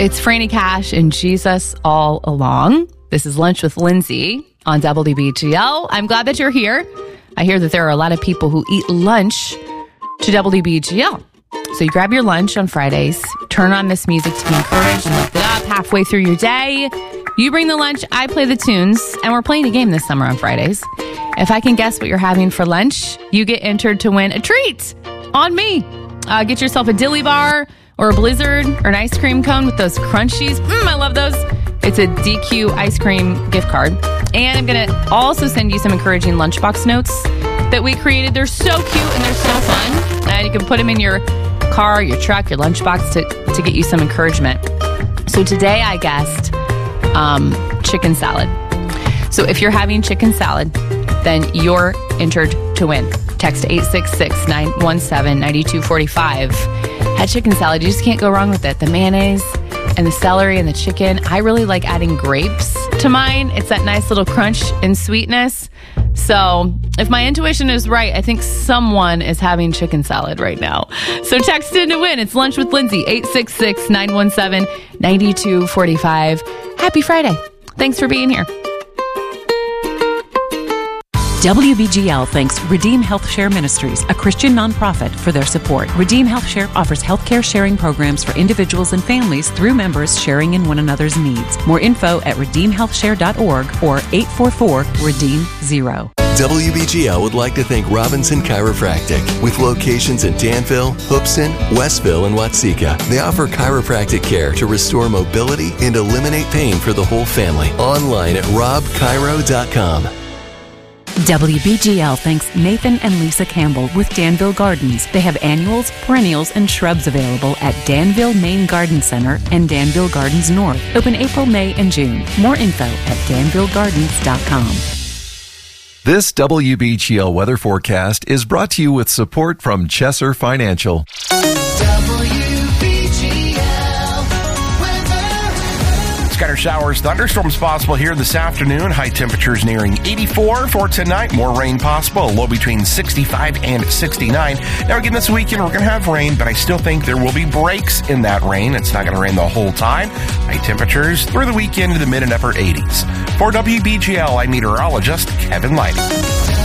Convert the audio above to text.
It's Franny Cash and Jesus All Along. This is Lunch with Lindsay on WBGL. I'm glad that you're here. I hear that there are a lot of people who eat lunch to WBGL. So you grab your lunch on Fridays, turn on this music to be encouraged and lift it up halfway through your day. You bring the lunch, I play the tunes, and we're playing a game this summer on Fridays. If I can guess what you're having for lunch, you get entered to win a treat on me. Get yourself a dilly bar or a Blizzard or an ice cream cone with those crunchies. I love those. It's a DQ ice cream gift card. And I'm going to also send you some encouraging lunchbox notes that we created. They're so cute and they're so fun. And you can put them in your car, your truck, your lunchbox to get you some encouragement. So today I guessed chicken salad. So if you're having chicken salad, then you're entered to win. Text 866-917-9245. Had chicken salad, you just can't go wrong with it. The mayonnaise and the celery and the chicken. I really like adding grapes to mine. It's that nice little crunch and sweetness. So if my intuition is right, I think someone is having chicken salad right now. So text in to win. It's Lunch with Lindsay, 866-917-9245. Happy Friday. Thanks for being here. WBGL thanks Redeem Health Share Ministries, a Christian nonprofit, for their support. Redeem Health Share offers healthcare sharing programs for individuals and families through members sharing in one another's needs. More info at redeemhealthshare.org or 844-REDEEM-0. WBGL would like to thank Robinson Chiropractic. With locations in Danville, Hoopson, Westville, and Watseka, they offer chiropractic care to restore mobility and eliminate pain for the whole family. Online at robchiro.com. WBGL thanks Nathan and Lisa Campbell with Danville Gardens. They have annuals, perennials, and shrubs available at Danville Main Garden Center and Danville Gardens North. Open April, May, and June. More info at danvillegardens.com. This WBGL weather forecast is brought to you with support from Chesser Financial. Scattered showers, thunderstorms possible here this afternoon. High temperatures nearing 84 for tonight. More rain possible. A low between 65 and 69. Now again, this weekend we're going to have rain, but I still think there will be breaks in that rain. It's not going to rain the whole time. High temperatures through the weekend to the mid and upper 80s. For WBGL, I'm meteorologist Kevin Lighting.